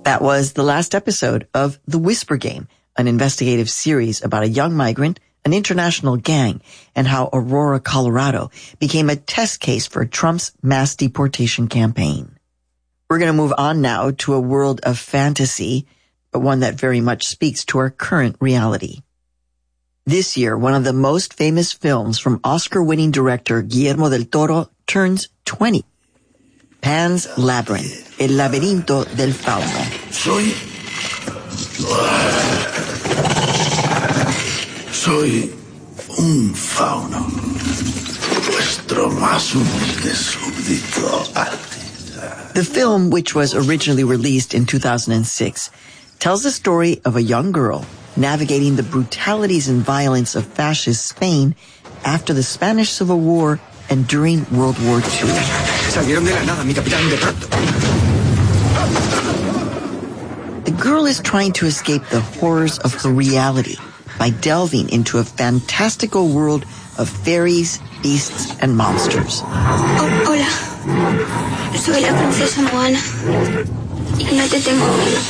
That was the last episode of The Whisper Game, an investigative series about a young migrant, an international gang, and how Aurora, Colorado became a test case for Trump's mass deportation campaign. We're going to move on now to a world of fantasy, but one that very much speaks to our current reality. This year, one of the most famous films from Oscar-winning director Guillermo del Toro turns 20. Pan's Labyrinth, El laberinto del fauno. Soy un fauno, vuestro más humilde súbdito. The film, which was originally released in 2006, tells the story of a young girl navigating the brutalities and violence of fascist Spain after the Spanish Civil War and during World War II. The girl is trying to escape the horrors of her reality by delving into a fantastical world of fairies, beasts, and monsters. Hola, soy la princesa Moana y no te tengo miedo.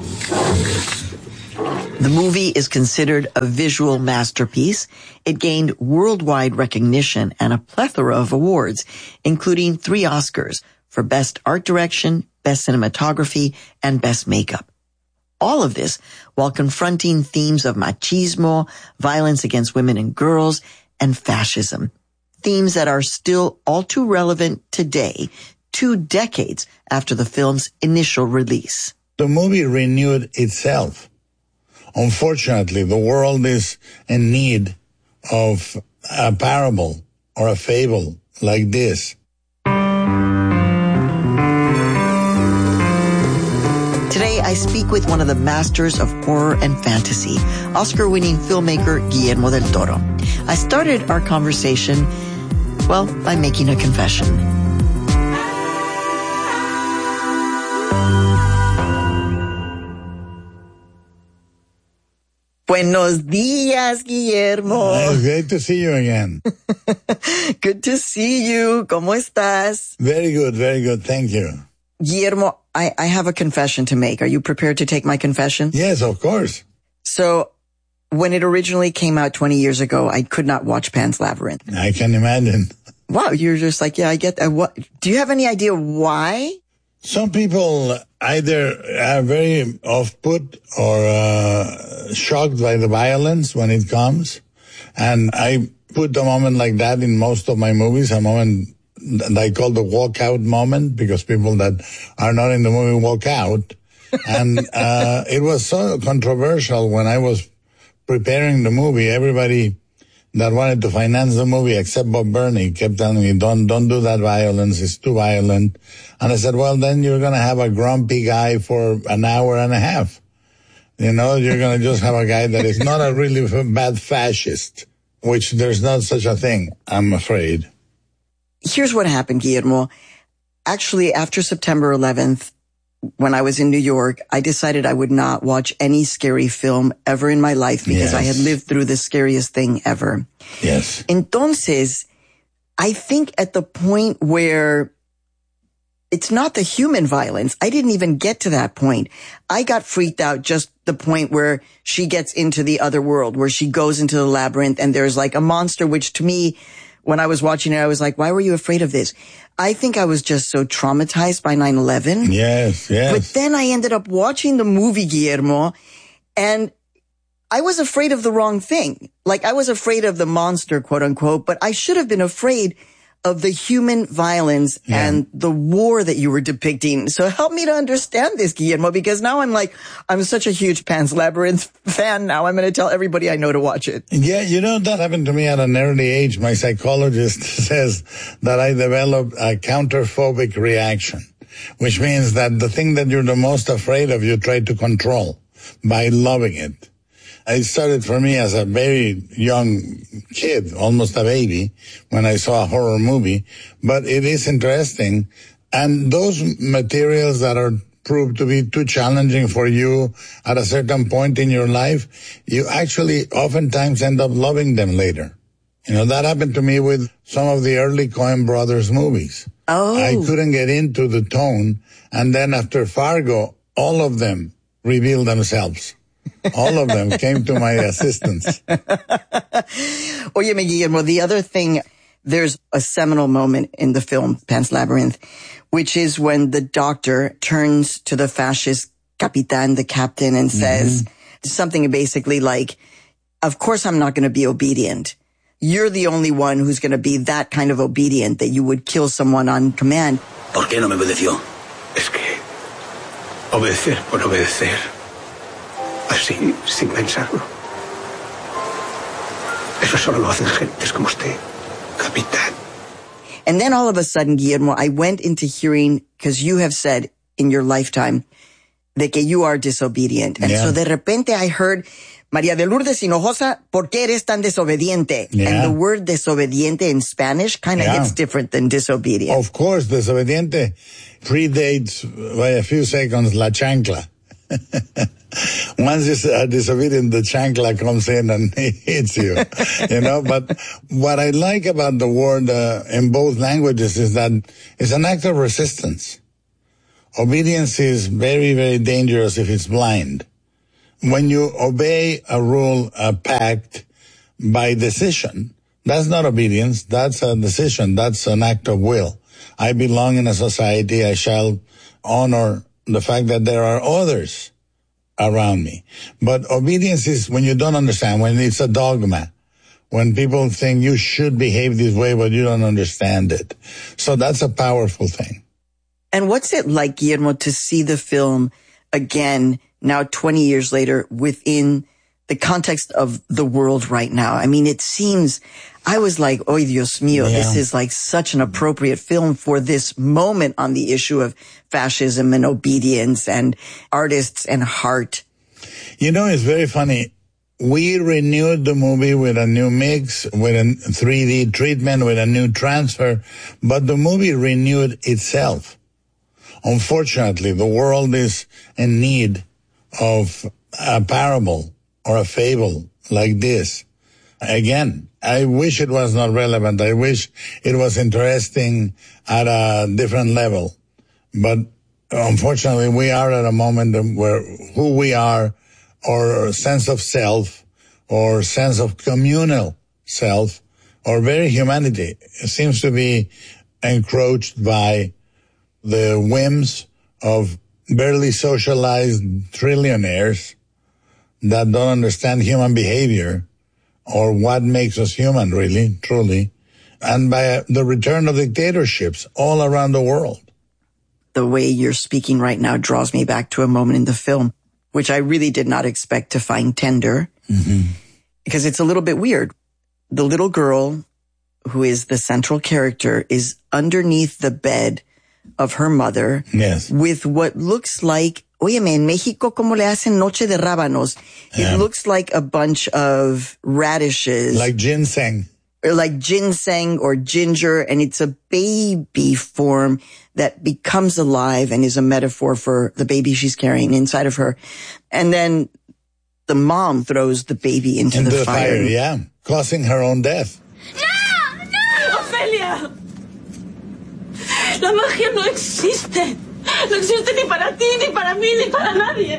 The movie is considered a visual masterpiece. It gained worldwide recognition and a plethora of awards, including 3 Oscars for Best Art Direction, Best Cinematography, and Best Makeup. All of this while confronting themes of machismo, violence against women and girls, and fascism. Themes that are still all too relevant today, 2 decades after the film's initial release. The movie renewed itself. Unfortunately, the world is in need of a parable or a fable like this. Today, I speak with one of the masters of horror and fantasy, Oscar-winning filmmaker Guillermo del Toro. I started our conversation, well, by making a confession. Buenos días, Guillermo. It's great to see you again. Good to see you. ¿Cómo estás? Very good. Thank you. Guillermo, I have a confession to make. Are you prepared to take my confession? Yes, of course. So, when it originally came out 20 years ago, I could not watch Pan's Labyrinth. I can imagine. Wow, you're just like, yeah, I get that. What? Do you have any idea why? Some people either are very off-put or shocked by the violence when it comes. And I put a moment like that in most of my movies, a moment that I call the walkout moment, because people that are not in the movie walk out. And it was so controversial when I was preparing the movie. Everybody that wanted to finance the movie, except Bob Burney, kept telling me, don't do that violence, it's too violent. And I said, well, then you're going to have a grumpy guy for an hour and a half. You know, you're going to just have a guy that is not a really bad fascist, which there's not such a thing, I'm afraid. Here's what happened, Guillermo. Actually, after September 11th, when I was in New York, I decided I would not watch any scary film ever in my life because I had lived through the scariest thing ever. Yes. Entonces, I think at the point where it's not the human violence, I didn't even get to that point. I got freaked out just the point where she gets into the other world, where she goes into the labyrinth and there's like a monster, which to me, when I was watching it, I was like, why were you afraid of this? I think I was just so traumatized by 9/11. Yes. But then I ended up watching the movie, Guillermo, and I was afraid of the wrong thing. Like, I was afraid of the monster, quote unquote, but I should have been afraid of the human violence and the war that you were depicting. So help me to understand this, Guillermo, because now I'm such a huge Pan's Labyrinth fan now. I'm going to tell everybody I know to watch it. Yeah, you know, that happened to me at an early age. My psychologist says that I developed a counterphobic reaction, which means that the thing that you're the most afraid of, you try to control by loving it. It started for me as a very young kid, almost a baby, when I saw a horror movie. But it is interesting. And those materials that are proved to be too challenging for you at a certain point in your life, you actually oftentimes end up loving them later. You know, that happened to me with some of the early Coen Brothers movies. Oh. I couldn't get into the tone. And then after Fargo, all of them revealed themselves. All of them came to my assistance. Oye, Guillermo, the other thing, there's a seminal moment in the film Pan's Labyrinth, which is when the doctor turns to the fascist Capitan, the captain, and says something basically like, of course I'm not going to be obedient. You're the only one who's going to be that kind of obedient that you would kill someone on command. ¿Por qué no me obedeció? Es que obedecer por obedecer, así, sin pensarlo, eso solo lo hacen gentes como usted, capitán. And then all of a sudden, Guillermo, I went into hearing, because you have said in your lifetime de que you are disobedient. And so de repente I heard, María de Lourdes Hinojosa, ¿por qué eres tan desobediente? Yeah. And the word desobediente in Spanish kind of hits different than disobedient. Of course, desobediente predates by a few seconds la chancla. Once you are disobedient, the chancla comes in and hits you, you know. But what I like about the word in both languages is that it's an act of resistance. Obedience is very, very dangerous if it's blind. When you obey a rule, a pact by decision, that's not obedience, that's a decision, that's an act of will. I belong in a society, I shall honor the fact that there are others around me. But obedience is when you don't understand, when it's a dogma, when people think you should behave this way, but you don't understand it. So that's a powerful thing. And what's it like, Guillermo, to see the film again, now 20 years later, within the context of the world right now? I mean, it seems, I was like, oy Dios mío, this is like such an appropriate film for this moment on the issue of fascism and obedience and artists and heart. You know, it's very funny. We renewed the movie with a new mix, with a 3D treatment, with a new transfer, but the movie renewed itself. Unfortunately, the world is in need of a parable or a fable like this. Again, I wish it was not relevant. I wish it was interesting at a different level. But unfortunately, we are at a moment where who we are, or sense of self, or sense of communal self, or very humanity, seems to be encroached by the whims of barely socialized trillionaires that don't understand human behavior or what makes us human, really, truly, and by the return of dictatorships all around the world. The way you're speaking right now draws me back to a moment in the film, which I really did not expect to find tender, because it's a little bit weird. The little girl, who is the central character, is underneath the bed of her mother with what looks like, óyeme, en México, ¿cómo le hacen noche de rábanos? It looks like a bunch of radishes. Like ginseng. Or like ginseng or ginger, and it's a baby form that becomes alive and is a metaphor for the baby she's carrying inside of her. And then the mom throws the baby into the fire. Causing her own death. ¡No! ¡No! ¡Ofelia! La magia no existe. No existe ni para ti, ni para mí, ni para nadie.